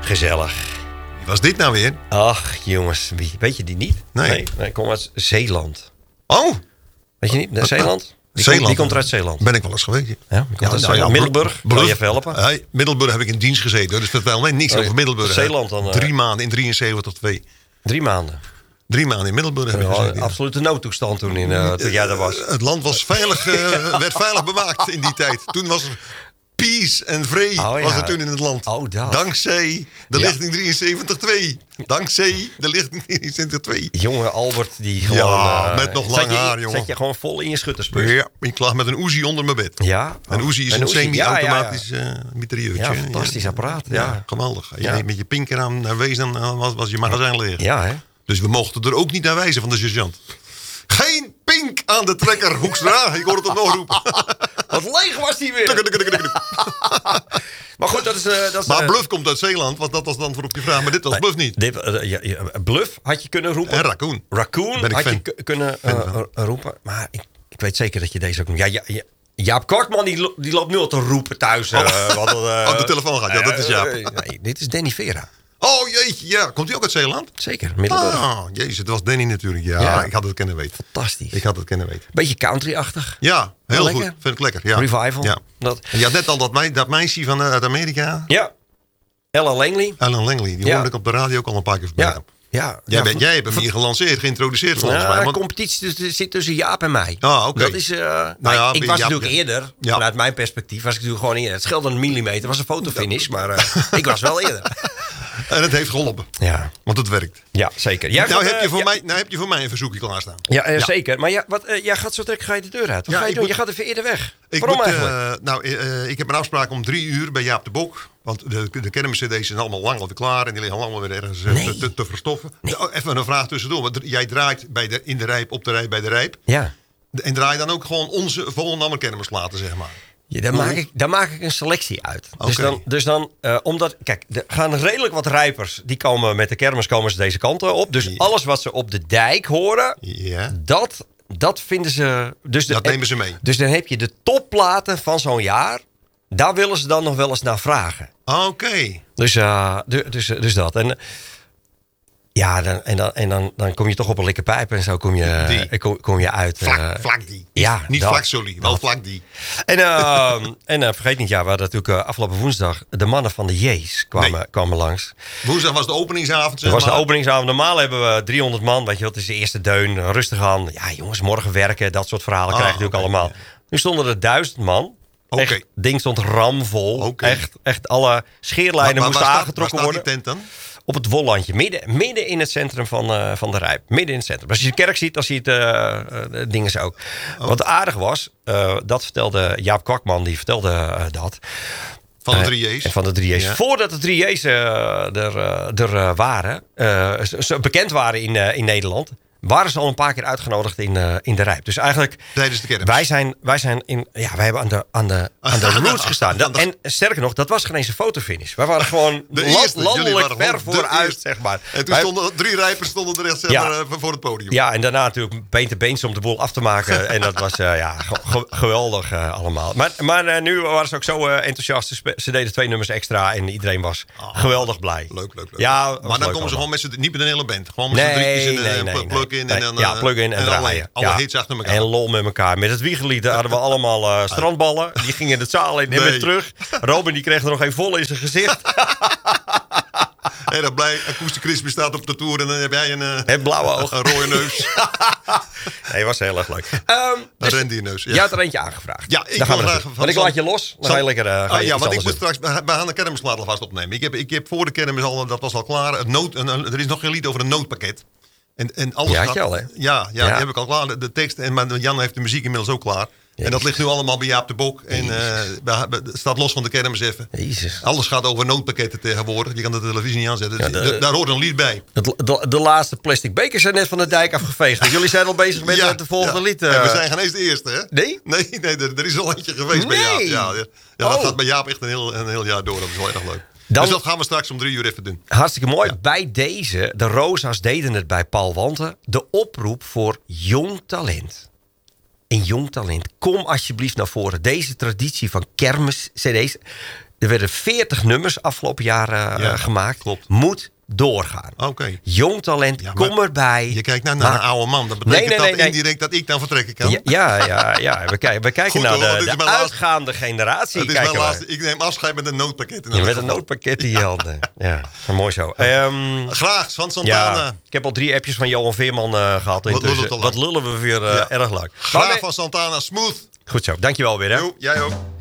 Gezellig. Wie was dit nou weer? Ach, jongens. Weet je die niet? Nee. Ik kom uit Zeeland. Oh! Weet je niet? Zeeland? Die komt uit Zeeland. Ben ik wel eens geweest. Ja, die komt uit Zeeland. Middelburg. Kan je even helpen? Hey, Middelburg heb ik in dienst gezeten. Dus vertel mij niks over Middelburg. Zeeland dan? 3 maanden in 73 2. 3 maanden. 3 maanden in Middelburg heb ik gezeten. Absolute noodtoestand toen jij daar was. Het land was veilig, werd veilig bewaakt in die tijd. Toen was er peace en vrede was er toen in het land. Oh, dat. Dankzij de lichting 73-2. Dankzij de lichting 73-2. Jonge Albert die gewoon... met nog lang haar, jongen. Zet je gewoon vol in je schuttersbus. Ja, ik lag met een Uzi onder mijn bed. Ja. Een Uzi is een semi-automatisch mitrailleurtje. Ja, fantastisch apparaat. Ja, geweldig. Je met je pinker aan wezen, dan was je magazijn leeg. Ja, hè? Dus we mochten er ook niet naar wijzen van de sergeant. Geen pink aan de trekker, Hoekstra. Ik hoor het nog roepen. Wat leeg was die weer. Maar goed, dat is... Maar Bluff komt uit Zeeland, want dat was dan voor op je vraag. Maar dit was Bluff niet. Bluff had je kunnen roepen. En Raccoon. Raccoon had je kunnen roepen. Maar ik weet zeker dat je deze ook... Jaap Kortman die loopt nu al te roepen thuis. Op de telefoon gaat. Ja, dat is Jaap. Nee, dit is Danny Vera. Oh jeetje, ja. Komt hij ook uit Zeeland? Zeker, Middelburg. Oh, jezus, het was Danny natuurlijk. Ja, ik had het kunnen weten. Fantastisch. Ik had het kunnen weten. Beetje country-achtig. Ja, heel lekker. goed. Vind ik lekker. Ja. Revival. Ja. Je had net al dat meisje uit Amerika. Ja. Ella Langley. Ellen Langley. Die hoorde ik op de radio ook al een paar keer voorbij. Ja. Jij hebt hem hier gelanceerd, geïntroduceerd volgens mij. De competitie zit tussen Jaap en mij. Ah, oké. Dat is, ik was natuurlijk eerder, vanuit mijn perspectief, was ik natuurlijk gewoon eerder. Het scheelde een millimeter, was een fotofinish, maar ik was wel eerder. En het heeft geholpen. Ja. Want het werkt. Ja, zeker. Nou heb je voor mij een verzoekje klaarstaan. Ja, zeker. Maar jij gaat zo direct ga je de deur uit. Wat ga je doen? Je gaat even eerder weg. Waarom eigenlijk? Ik heb een afspraak om 3 uur bij Jaap de Bok. Want de kermis-cd's zijn allemaal lang alweer klaar. En die liggen allemaal weer ergens te verstoffen. Nee. Even een vraag tussendoor. Want jij draait in de Rijp, op de Rijp, bij de Rijp. Ja. En draai dan ook gewoon onze Volendammer kermisplaten, zeg maar. Ja, daar maak ik een selectie uit. Okay. Dus dan omdat... Kijk, er gaan redelijk wat rijpers. Die komen met de kermis ze deze kant op. Dus alles wat ze op de dijk horen... Dat vinden ze... Dus dat nemen ze mee. Dus dan heb je de topplaten van zo'n jaar. Daar willen ze dan nog wel eens naar vragen. Oké. Dus dat. En... Ja, dan kom je toch op een lekker pijp en zo kom je uit. Vlak die. Ja, niet vlak Solie, wel vlak die. En vergeet niet, we hadden natuurlijk afgelopen woensdag de mannen van de J's kwamen langs. Woensdag was de openingsavond. Dat was de openingsavond. Normaal hebben we 300 man, weet je wat, het is de eerste deun, rustig aan. Ja, jongens, morgen werken, dat soort verhalen krijg je natuurlijk allemaal. Ja. Nu stonden er 1000 man. Echt, het ding stond ramvol. Echt alle scheerlijnen moesten aangetrokken worden. Waar staat die tent dan? Op het Wollandje, midden in het centrum van de Rijp. Midden in het centrum. Als je de kerk ziet, dan zie je het dingen zo ook. Wat aardig was, dat vertelde Jaap Kwakman, die vertelde dat. Van de 3J's? Van de 3J's. Ja. Voordat de 3J's er waren, ze bekend waren in Nederland... waren ze al een paar keer uitgenodigd in de Rijp. Dus eigenlijk... Tijdens de kermis. Wij zijn in... Ja, wij hebben aan de roots gestaan. En sterker nog, dat was geen eens een fotofinish. Wij waren gewoon landelijk ver vooruit, zeg maar. En toen stonden 3 rijpers stonden er echt voor het podium. Ja, en daarna natuurlijk been te beens om de boel af te maken. En dat was geweldig allemaal. Maar nu waren ze ook zo enthousiast. Ze deden 2 nummers extra en iedereen was geweldig blij. Leuk. Ja, maar dan komen ze gewoon met z'n... Niet met een hele band. Gewoon met z'n drietjes in een plug-in. Plug-in en draaien. Alle hits achter elkaar. En lol met elkaar. Met het wiegellied hadden we allemaal strandballen. Die gingen de zaal in en weer terug. Robin die kreeg er nog een vol in zijn gezicht. Erg blij. Acoustic Crispy staat op de tour en dan heb jij het blauwe oog. Een rode neus. Nee, was heel erg leuk. Een rendierneus. Jij had er eentje aangevraagd. Ja, ik wil graag. Want ik laat je los. Dan ga je lekker. Want ik moet straks. We gaan de kermis laten vast opnemen. Ik heb voor de kermis al, dat was al klaar. Er is nog geen lied over een noodpakket. En alles had je al, hè? Ja, die heb ik al klaar. De tekst. En Jan heeft de muziek inmiddels ook klaar. Jezus. En dat ligt nu allemaal bij Jaap de Bok. En het staat los van de kermis even. Jezus. Alles gaat over noodpakketten tegenwoordig. Je kan de televisie niet aanzetten. Daar hoort een lied bij. De laatste plastic bekers zijn net van de dijk afgeveegd. Jullie zijn al bezig met de volgende lied. En we zijn geen eens de eerste, hè? Nee? Nee, er is al eentje geweest bij Jaap. Ja, dat gaat bij Jaap echt een heel jaar door. Dat is wel erg leuk. Dus dat gaan we straks om 3 uur even doen. Hartstikke mooi. Ja. Bij deze, de Rosa's deden het bij Paul Wanten. De oproep voor jong talent. Een jong talent. Kom alsjeblieft naar voren. Deze traditie van kermis-cd's. Er werden 40 nummers afgelopen jaar gemaakt. Klopt. Moet doorgaan. Oké. Jong talent, kom erbij. Je kijkt nou naar een oude man. Dat betekent indirect dat ik dan vertrekken kan. Ja. We kijken goed, naar hoor, de uitgaande generatie. Het is mijn laatste. Ik neem afscheid met een noodpakket. Met een noodpakket in je handen. Ja, mooi zo. Graag, Van Santana. Ik heb al 3 appjes van Johan Veerman gehad. Wat lullen we weer erg leuk. Graag van Santana, smooth. Goed zo, dankjewel weer. Hè? Jo, jij ook.